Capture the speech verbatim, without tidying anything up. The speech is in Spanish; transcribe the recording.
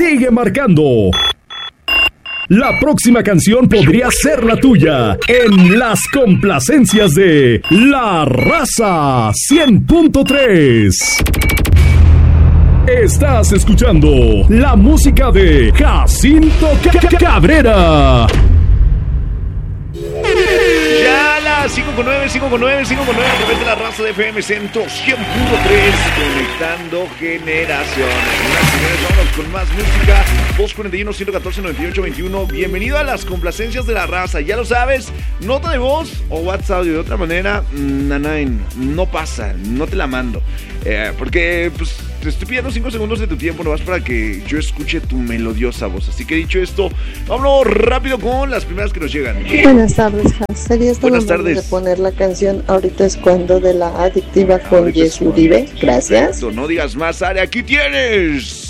sigue marcando. La próxima canción podría ser la tuya en las complacencias de La Raza cien punto tres. Estás escuchando la música de Jacinto Cabrera. Ya las cinco con nueve, cinco con nueve, cinco con nueve a través de La Raza de F M cien punto tres, conectando generaciones. Señores, vámonos con más música. dos cuarenta y uno, ciento catorce, noventa y ocho, veintiuno. Bienvenido a las complacencias de La Raza. Ya lo sabes, nota de voz o WhatsApp de otra manera, nanain, no pasa, no te la mando. Eh, porque pues te estoy pidiendo cinco segundos de tu tiempo nomás para que yo escuche tu melodiosa voz. Así que dicho esto, vámonos rápido con las primeras que nos llegan. Buenas tardes, Has. Sería esta Buenas manera tardes. de poner la canción Ahorita es cuando de La Adictiva con Ahorita es Jessy Uribe. Gracias. Perfecto, no digas más, Are, aquí tienes